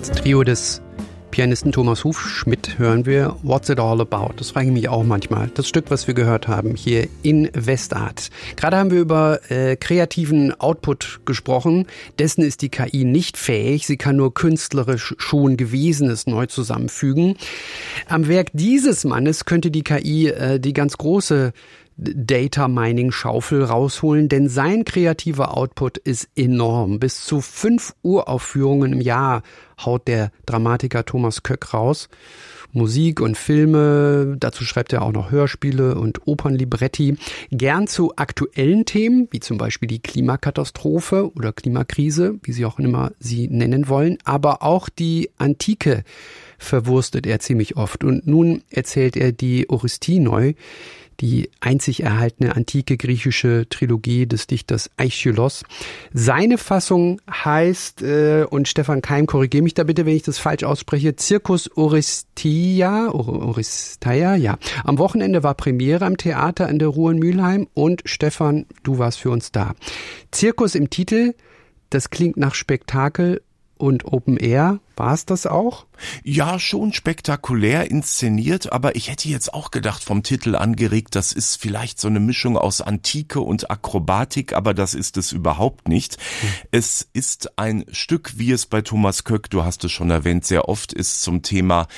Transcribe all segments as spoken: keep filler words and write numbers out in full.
Trio des Pianisten Thomas Hufschmidt hören wir What's It All About? Das frage ich mich auch manchmal. Das Stück, was wir gehört haben hier in Westart. Gerade haben wir über äh, kreativen Output gesprochen. Dessen ist die K I nicht fähig. Sie kann nur künstlerisch schon Gewesenes neu zusammenfügen. Am Werk dieses Mannes könnte die K I äh, die ganz große Data-Mining-Schaufel rausholen, denn sein kreativer Output ist enorm. Bis zu fünf Uraufführungen im Jahr haut der Dramatiker Thomas Köck raus. Musik und Filme, dazu schreibt er auch noch Hörspiele und Opernlibretti. Gern zu aktuellen Themen, wie zum Beispiel die Klimakatastrophe oder Klimakrise, wie Sie auch immer sie nennen wollen, aber auch die Antike verwurstet er ziemlich oft. Und nun erzählt er die Orestie neu, die einzig erhaltene antike griechische Trilogie des Dichters Aeschylos. Seine Fassung heißt, äh, und Stefan Keim, korrigiere mich da bitte, wenn ich das falsch ausspreche, Circus Orestia, Oresteia, ja. Am Wochenende war Premiere am Theater an der Ruhr in Mülheim und Stefan, du warst für uns da. Zirkus im Titel, das klingt nach Spektakel und Open Air. War es das auch? Ja, schon spektakulär inszeniert, aber ich hätte jetzt auch gedacht, vom Titel angeregt, das ist vielleicht so eine Mischung aus Antike und Akrobatik, aber das ist es überhaupt nicht. Hm. Es ist ein Stück, wie es bei Thomas Köck, du hast es schon erwähnt, sehr oft ist zum Thema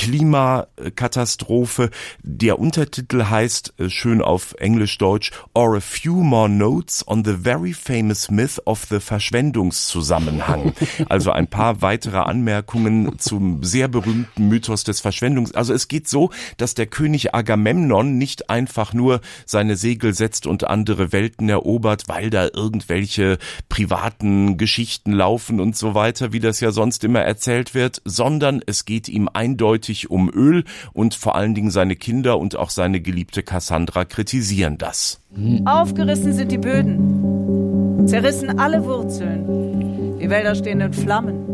Klimakatastrophe. Der Untertitel heißt, schön auf Englisch-Deutsch, Or a Few More Notes on the Very Famous Myth of the Verschwendungszusammenhang. Also ein paar weitere Anmerkungen zum sehr berühmten Mythos des Verschwendungs. Also es geht so, dass der König Agamemnon nicht einfach nur seine Segel setzt und andere Welten erobert, weil da irgendwelche privaten Geschichten laufen und so weiter, wie das ja sonst immer erzählt wird, sondern es geht ihm eindeutig um Öl und vor allen Dingen seine Kinder und auch seine geliebte Kassandra kritisieren das. Aufgerissen sind die Böden, zerrissen alle Wurzeln, die Wälder stehen in Flammen.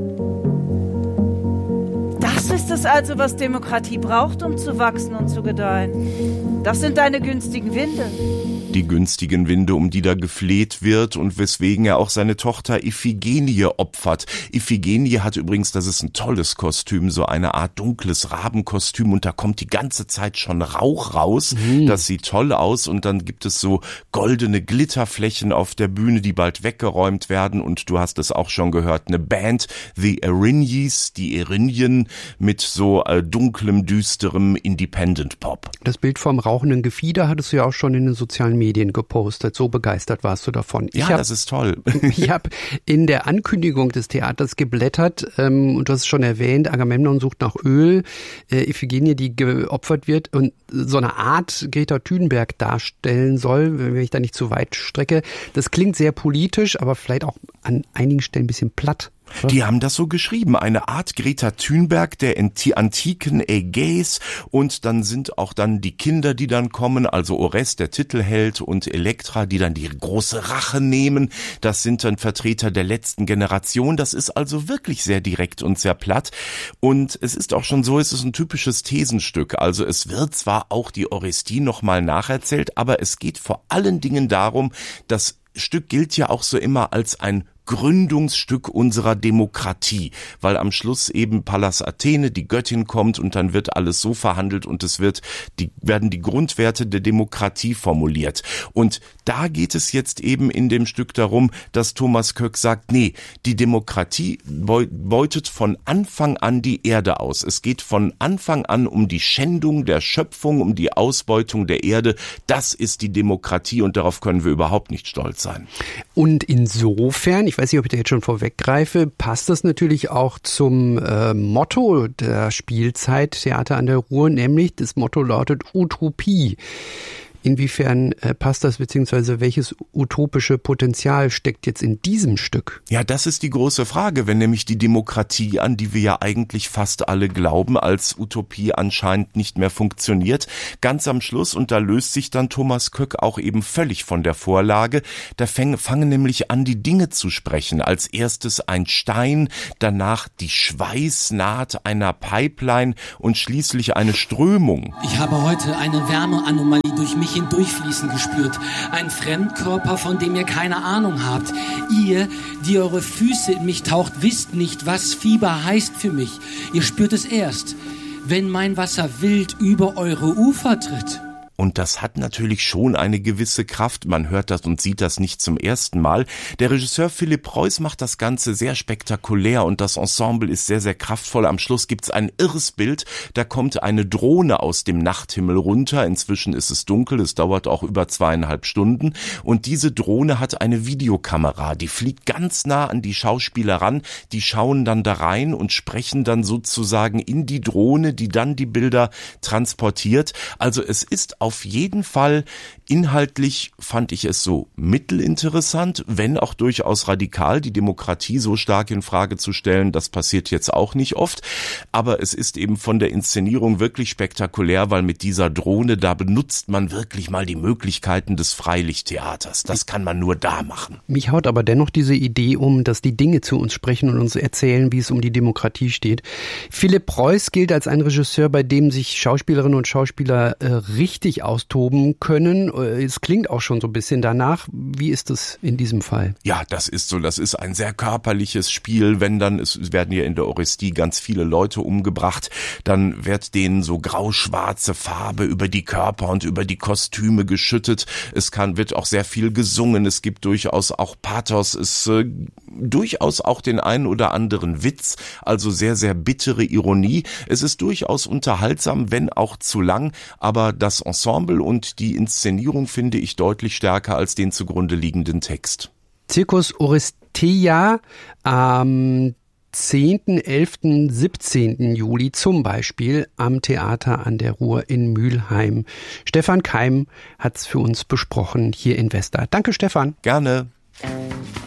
Das ist es also, was Demokratie braucht, um zu wachsen und zu gedeihen. Das sind deine günstigen Winde. Die günstigen Winde, um die da gefleht wird und weswegen er auch seine Tochter Iphigenie opfert. Iphigenie hat übrigens, das ist ein tolles Kostüm, so eine Art dunkles Rabenkostüm und da kommt die ganze Zeit schon Rauch raus. Mhm. Das sieht toll aus und dann gibt es so goldene Glitterflächen auf der Bühne, die bald weggeräumt werden und du hast es auch schon gehört, eine Band, The Erinyes, die Erinyen mit so äh, dunklem, düsterem Independent Pop. Das Bild vom rauchenden Gefieder hattest du ja auch schon in den sozialen Medien gepostet. So begeistert warst du davon. Ja, ich hab, das ist toll. Ich habe in der Ankündigung des Theaters geblättert ähm, und du hast es schon erwähnt, Agamemnon sucht nach Öl, äh, Iphigenie, die geopfert wird und so eine Art Greta Thunberg darstellen soll, wenn ich da nicht zu weit strecke. Das klingt sehr politisch, aber vielleicht auch an einigen Stellen ein bisschen platt. Die haben das so geschrieben, eine Art Greta Thunberg der antiken Ägäis und dann sind auch dann die Kinder, die dann kommen, also Orest, der Titelheld und Elektra, die dann die große Rache nehmen. Das sind dann Vertreter der letzten Generation. Das ist also wirklich sehr direkt und sehr platt und es ist auch schon so, es ist ein typisches Thesenstück. Also es wird zwar auch die Orestie nochmal nacherzählt, aber es geht vor allen Dingen darum, das Stück gilt ja auch so immer als ein Gründungsstück unserer Demokratie, weil am Schluss eben Pallas Athene, die Göttin, kommt und dann wird alles so verhandelt und es wird die werden die Grundwerte der Demokratie formuliert. Und da geht es jetzt eben in dem Stück darum, dass Thomas Köck sagt, nee, die Demokratie beutet von Anfang an die Erde aus. Es geht von Anfang an um die Schändung der Schöpfung, um die Ausbeutung der Erde. Das ist die Demokratie und darauf können wir überhaupt nicht stolz sein. Und insofern, ich Ich weiß nicht, ob ich da jetzt schon vorweggreife, passt das natürlich auch zum äh, Motto der Spielzeit Theater an der Ruhr, nämlich das Motto lautet Utopie. Inwiefern äh, passt das, beziehungsweise welches utopische Potenzial steckt jetzt in diesem Stück? Ja, das ist die große Frage, wenn nämlich die Demokratie, an die wir ja eigentlich fast alle glauben, als Utopie anscheinend nicht mehr funktioniert. Ganz am Schluss, und da löst sich dann Thomas Köck auch eben völlig von der Vorlage, da fäng, fangen nämlich an, die Dinge zu sprechen. Als erstes ein Stein, danach die Schweißnaht einer Pipeline und schließlich eine Strömung. Ich habe heute eine Wärmeanomalie durch mich mich hindurchfließen gespürt. Ein Fremdkörper, von dem ihr keine Ahnung habt. Ihr, die eure Füße in mich taucht, wisst nicht, was Fieber heißt für mich. Ihr spürt es erst, wenn mein Wasser wild über eure Ufer tritt. Und das hat natürlich schon eine gewisse Kraft. Man hört das und sieht das nicht zum ersten Mal. Der Regisseur Philipp Preuß macht das Ganze sehr spektakulär und das Ensemble ist sehr, sehr kraftvoll. Am Schluss gibt's ein irres Bild. Da kommt eine Drohne aus dem Nachthimmel runter. Inzwischen ist es dunkel. Es dauert auch über zweieinhalb Stunden. Und diese Drohne hat eine Videokamera. Die fliegt ganz nah an die Schauspieler ran. Die schauen dann da rein und sprechen dann sozusagen in die Drohne, die dann die Bilder transportiert. Also es ist auf jeden Fall inhaltlich, fand ich es so mittelinteressant, wenn auch durchaus radikal, die Demokratie so stark in Frage zu stellen, das passiert jetzt auch nicht oft, aber es ist eben von der Inszenierung wirklich spektakulär, weil mit dieser Drohne, da benutzt man wirklich mal die Möglichkeiten des Freilichttheaters, das kann man nur da machen. Mich haut aber dennoch diese Idee um, dass die Dinge zu uns sprechen und uns erzählen, wie es um die Demokratie steht. Philipp Preuß gilt als ein Regisseur, bei dem sich Schauspielerinnen und Schauspieler äh, richtig austoben können. Es klingt auch schon so ein bisschen danach. Wie ist es in diesem Fall? Ja, das ist so. Das ist ein sehr körperliches Spiel. Wenn dann, es werden ja in der Orestie ganz viele Leute umgebracht, dann wird denen so grau-schwarze Farbe über die Körper und über die Kostüme geschüttet. Es kann, wird auch sehr viel gesungen. Es gibt durchaus auch Pathos. Es äh, durchaus auch den einen oder anderen Witz. Also sehr, sehr bittere Ironie. Es ist durchaus unterhaltsam, wenn auch zu lang. Aber das Ensemble und die Inszenierung finde ich deutlich stärker als den zugrunde liegenden Text. Circus Oresteia am zehnten, elften, siebzehnten Juli zum Beispiel am Theater an der Ruhr in Mülheim. Stefan Keim hat's für uns besprochen hier in Vesta. Danke, Stefan. Gerne.